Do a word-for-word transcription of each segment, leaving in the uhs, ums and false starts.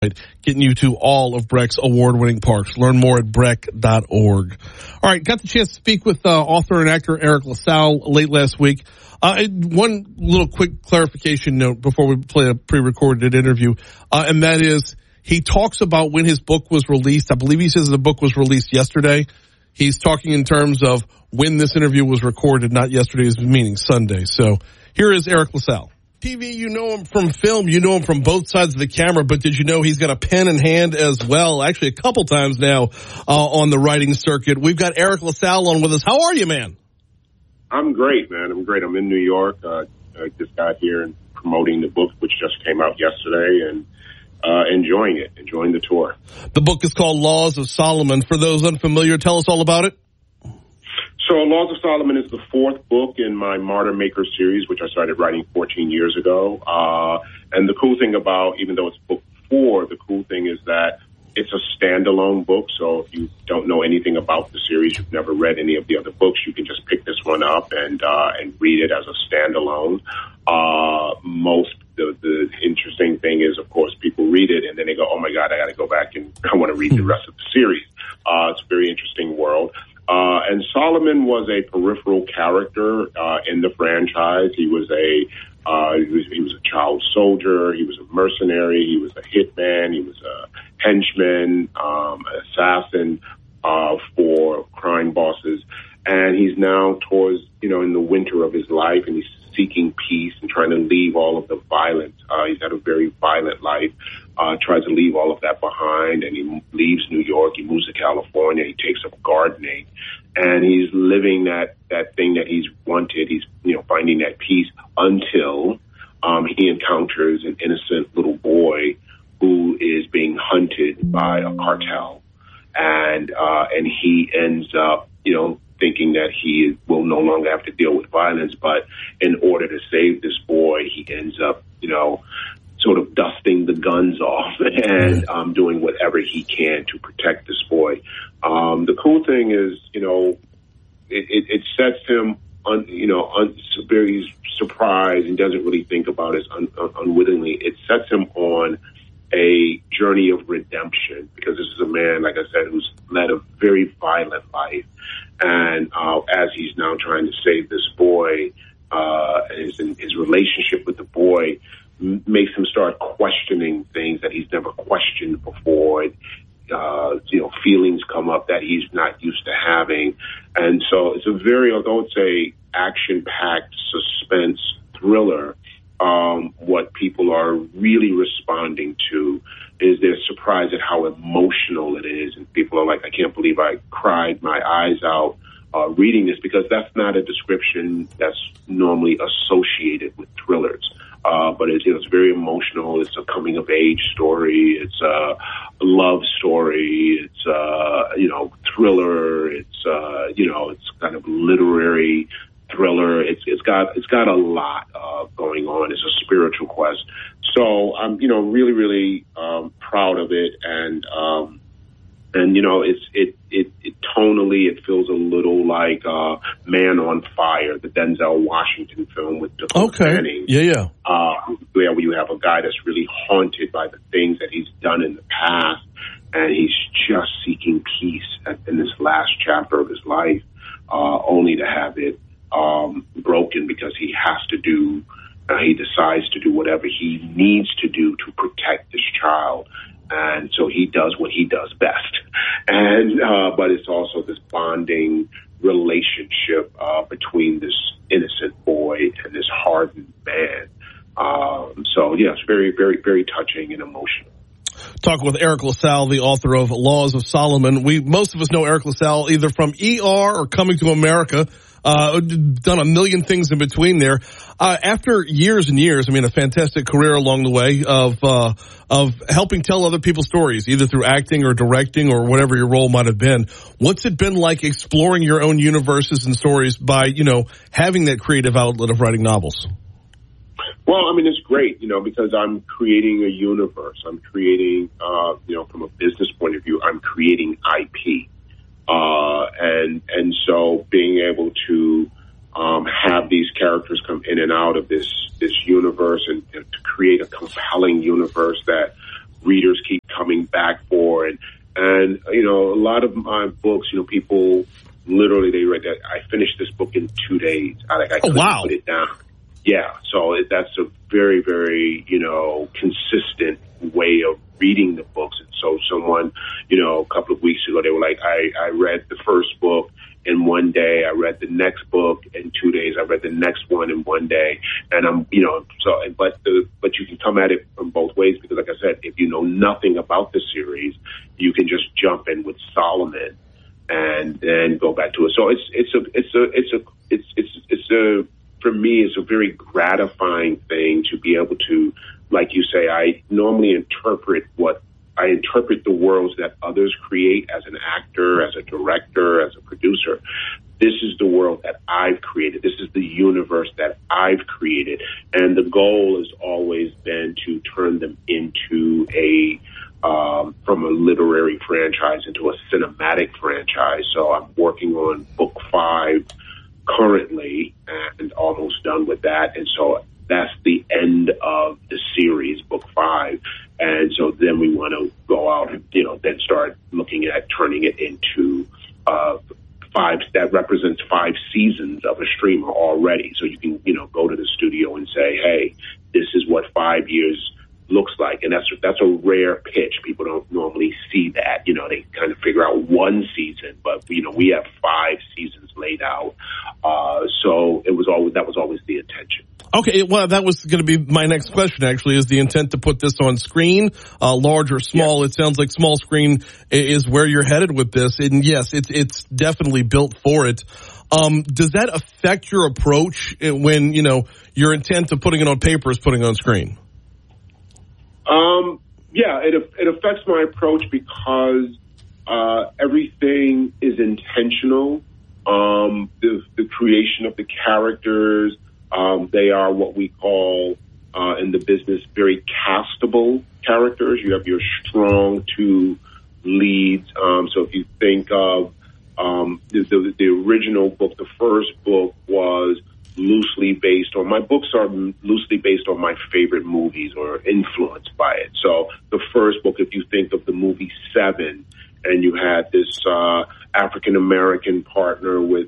getting you to all of Breck's award-winning parks. Learn more at breck dot org. All right, got the chance to speak with uh, author and actor Eric LaSalle late last week. Uh, one little quick clarification note before we play a pre-recorded interview, uh, and that is he talks about when his book was released. I believe he says the book was released yesterday. He's talking in terms of when this interview was recorded, not yesterday's meaning Sunday. So here is Eric LaSalle. T V, you know him from film, you know him from both sides of the camera, but did you know he's got a pen in hand as well? Actually, a couple times now uh, on the writing circuit. We've got Eric LaSalle on with us. How are you, man? I'm great, man. I'm great. I'm in New York. Uh, I just got here and promoting the book, which just came out yesterday, and uh, enjoying it, enjoying the tour. The book is called Laws of Solomon. For those unfamiliar, tell us all about it. So Laws of Solomon is the fourth book in my Martyr Maker series, which I started writing fourteen years ago. Uh, and the cool thing about, even though it's book four, the cool thing is that it's a standalone book. So if you don't know anything about the series, you've never read any of the other books, you can just pick this one up and uh, and read it as a standalone. Uh, most the, the interesting thing is, of course, people read it and then they go, oh, my God, I got to go back and I want to read the rest of the series. Uh, it's a very interesting world. Uh, and Solomon was a peripheral character uh, in the franchise. He was a uh, he was, he was a child soldier. He was a mercenary. He was a hitman. He was a henchman, um, an assassin uh, for crime bosses. And he's now towards, you know, in the winter of his life, and he's seeking peace and trying to leave all of the violence. Uh, he's had a very violent life, uh, tries to leave all of that behind, and he leaves New York. He moves to California. He takes up gardening, and he's living that, that thing that he's wanted. He's, you know, finding that peace until um, he encounters an innocent little boy who is being hunted by a cartel, and uh, and he ends up, you know, thinking that he will no longer have to deal with violence. But in order to save this boy, he ends up, you know, sort of dusting the guns off and um, doing whatever he can to protect this boy. Um, the cool thing is, you know, it, it, it sets him, un, you know, un, very surprised and doesn't really think about it un, un, unwittingly. It sets him on a journey of redemption, because this is a man, like I said, who's led a very violent life. And uh, as he's now trying to save this boy, uh, his, his relationship with the boy m- makes him start questioning things that he's never questioned before. Uh, you know, feelings come up that he's not used to having. And so it's a very, although it's a action-packed suspense thriller, um, what people are really responding to is they're surprised at how emotional it is. And people are like, I can't believe I cried my eyes out uh, reading this, because that's not a description that's normally associated with thrillers. Uh, but it's, you know, it's very emotional. It's a coming of age story. It's a love story. It's uh, you know, thriller. It's uh, you know, it's kind of literary thriller. It's it's got it's got a lot uh, going on. It's a spiritual quest. So I'm you know really really um, proud of it, and um, and you know it's it, it it tonally it feels a little like uh, Man on Fire, the Denzel Washington film with Dakota okay. Fanning. Yeah, yeah. Uh, where you have a guy that's really haunted by the things that he's done in the past, and he's just seeking peace at, in this last chapter of his life, uh, only to have it um, broken because he has to do. Uh, he decides to do whatever he needs to do to protect this child. And so he does what he does best. And, uh, but it's also this bonding relationship, uh, between this innocent boy and this hardened man. Um, so yeah, it's very, very, very touching and emotional. Talking with Eric LaSalle, the author of Laws of Solomon. We, most of us know Eric LaSalle either from E R or Coming to America. Uh, done a million things in between there. Uh, after years and years, I mean, a fantastic career along the way of, uh, of helping tell other people's stories, either through acting or directing or whatever your role might have been. What's it been like exploring your own universes and stories by, you know, having that creative outlet of writing novels? Well, I mean, it's great, you know, because I'm creating a universe. I'm creating, uh, you know, from a business point of view, I'm creating I P. Uh, and, and so being able to, um, have these characters come in and out of this, this universe and, and to create a compelling universe that readers keep coming back for. And, and, you know, a lot of my books, you know, people literally, they read that I finished this book in two days. I like, I couldn't oh, wow. put it down. Yeah. So it, that's a very, very, you know, consistent way of reading the books. And so someone, you know, a couple of weeks ago, they were like, I, I read the first book in one day. I read the next book in two days. I read the next one in one day. And I'm, you know, so, but the, but you can come at it from both ways, because like I said, if you know nothing about the series, you can just jump in with Solomon and then go back to it. So it's, it's a, it's a, it's a, it's, it's, it's a, for me, it's a very gratifying thing to be able to, like you say, I normally interpret what I interpret the worlds that others create as an actor, as a director, as a producer. This is the world that I've created. This is the universe that I've created. And the goal has always been to turn them into a, um, from a literary franchise into a cinematic franchise. So I'm working on book five currently and almost done with that. And so that's the end of the series, book five. And so then we want to go out and, you know, then start looking at turning it into uh, five, that represents five seasons of a streamer already. So you can, you know, go to the studio and say, hey, this is what five years looks like. And that's, that's a rare pitch. People don't normally see that. You know, they kind of figure out one season, but, you know, we have five seasons laid out. Uh, so it was always, that was always the intention. Okay, well, that was going to be my next question, actually, is the intent to put this on screen, uh, large or small? Yeah. It sounds like small screen is where you're headed with this. And yes, it's, it's definitely built for it. Um, does that affect your approach when, you know, your intent of putting it on paper is putting it on screen? Um, yeah, it, it affects my approach because, uh, everything is intentional. Um, the, the creation of the characters, Um, they are what we call, uh, in the business, very castable characters. You have your strong two leads. Um, so if you think of, um, the, the, the original book, the first book was loosely based on, my books are loosely based on my favorite movies or influenced by it. So the first book, if you think of the movie Seven, and you had this, uh, African-American partner with,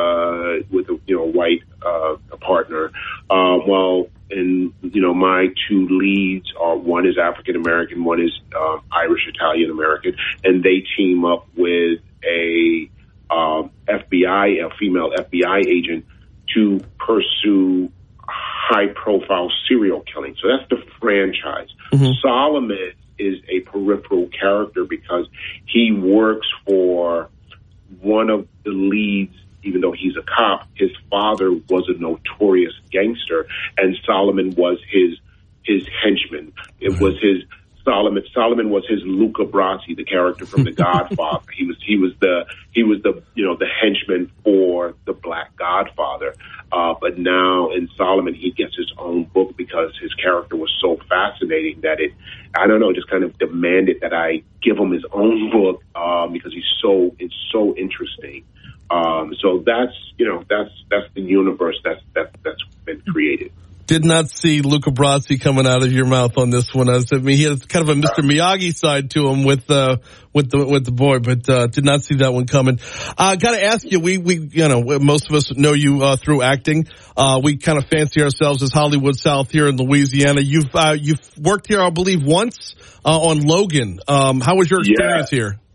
uh, with a, you know, white, uh, a partner. Uh, well, and, you know, my two leads are, one is African-American, one is, um, Irish Italian-American, and they team up with a, um, F B I, a female F B I agent to pursue high-profile serial killing. So that's the franchise. Mm-hmm. Solomon is a peripheral character because he works for one of the leads. Even though he's a cop, his father was a notorious gangster, and Solomon was his his henchman. It was his Solomon. Solomon was his Luca Brasi, the character from The Godfather. he was he was the he was the you know the henchman for the Black Godfather. Uh, but now in Solomon, he gets his own book because his character was so fascinating that it, I don't know, just kind of demanded that I give him his own book um, because he's so it's so interesting. Um, so that's, you know, that's, that's the universe that's, that's, that's been created. Did not see Luca Brasi coming out of your mouth on this one. I mean, he has kind of a Mister Miyagi side to him with, uh, with the, with the boy, but, uh, did not see that one coming. I uh, gotta ask you, we, we, you know, most of us know you, uh, through acting. Uh, we kind of fancy ourselves as Hollywood South here in Louisiana. You've, uh, you've worked here, I believe, once, uh, on Logan. Um, how was your experience yeah. here?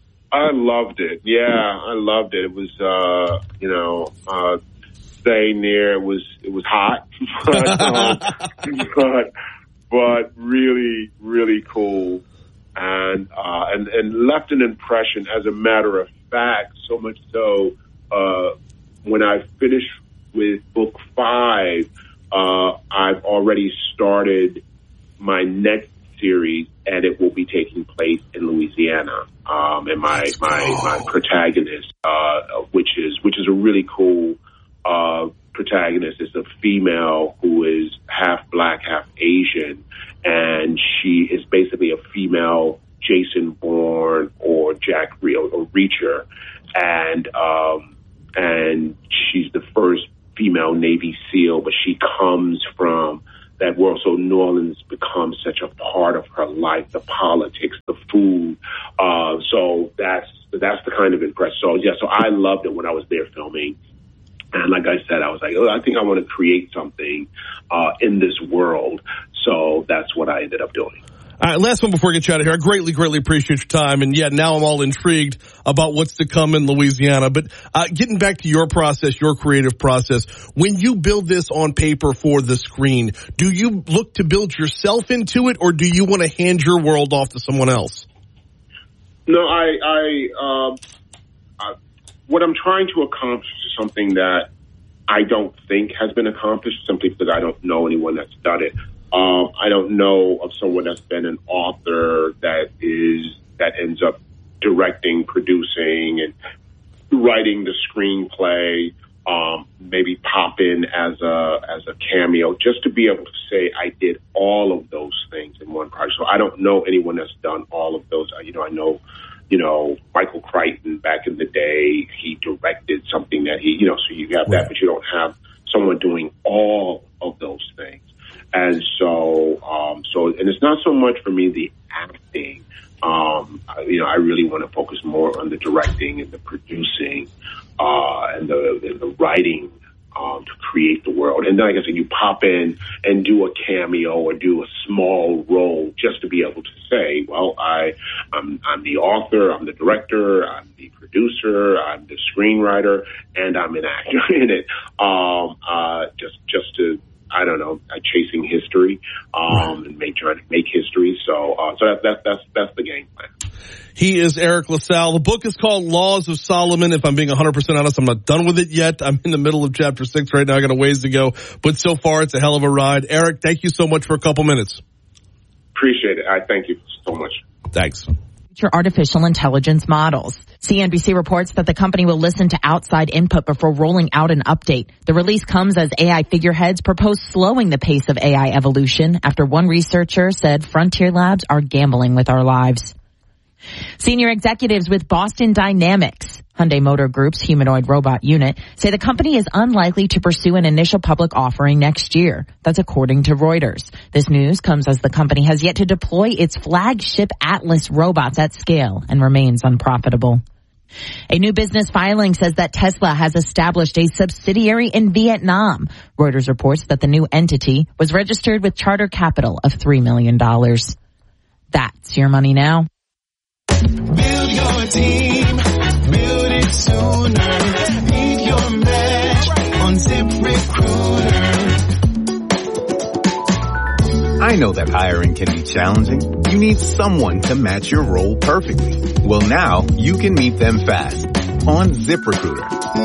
I loved it. Yeah, I loved it. It was, uh, you know, uh, staying there. It was, it was hot, but, um, but, but really, really cool. And, uh, and, and left an impression, as a matter of fact, so much so, uh, when I finished with book five, uh, I've already started my next series, and it will be taking place in Louisiana. Um, and my, my, my protagonist, uh, which is, which is a really cool, uh, protagonist, is a female who is half Black, half Asian. And she is basically a female Jason Bourne or Jack Re- or Reacher. And, um, and she's the first female Navy SEAL, but she comes from that world. So New Orleans becomes such a part of her life, the politics, the food. Uh, so that's, that's the kind of impression. So yeah, so I loved it when I was there filming. And like I said, I was like, oh, I think I want to create something, uh, in this world. So that's what I ended up doing. All right, last one before we get you out of here. I greatly, greatly appreciate your time. And yeah, now I'm all intrigued about what's to come in Louisiana. But uh, getting back to your process, your creative process, when you build this on paper for the screen, do you look to build yourself into it, or do you want to hand your world off to someone else? No, I, I, uh, I what I'm trying to accomplish is something that I don't think has been accomplished, simply because I don't know anyone that's done it. Um, I don't know of someone that's been an author that is, that ends up directing, producing, and writing the screenplay, um, maybe pop in as a, as a cameo, just to be able to say I did all of those things in one project. So I don't know anyone that's done all of those. You know, I know, you know, Michael Crichton back in the day, he directed something that he, you know, so you have that, but you don't have someone doing all of those things. And so, um, so, and it's not so much for me the acting. Um, I, you know, I really want to focus more on the directing and the producing, uh, and the and the writing, um, to create the world. And then, like I said, you pop in and do a cameo or do a small role just to be able to say, well, I, I'm, I'm the author, I'm the director, I'm the producer, I'm the screenwriter, and I'm an actor in it. Um, uh, just, just to, I don't know, uh, chasing history, um, and make, trying to make history. So, uh, so that, that, that's, that's the game plan. He is Eric LaSalle. The book is called Laws of Solomon. If I'm being one hundred percent honest, I'm not done with it yet. I'm in the middle of chapter six right now. I got a ways to go, but so far it's a hell of a ride. Eric, thank you so much for a couple minutes. Appreciate it. I thank you so much. Thanks. Artificial intelligence models. C N B C reports that the company will listen to outside input before rolling out an update. The release comes as A I figureheads propose slowing the pace of A I evolution after one researcher said Frontier Labs are gambling with our lives. Senior executives with Boston Dynamics, Hyundai Motor Group's humanoid robot unit, say the company is unlikely to pursue an initial public offering next year. That's according to Reuters. This news comes as the company has yet to deploy its flagship Atlas robots at scale and remains unprofitable. A new business filing says that Tesla has established a subsidiary in Vietnam. Reuters reports that the new entity was registered with charter capital of three million dollars. That's your money now. Build your team, build it sooner. Leave your match on ZipRecruiter. I know that hiring can be challenging. You need someone to match your role perfectly. Well, now you can meet them fast on ZipRecruiter.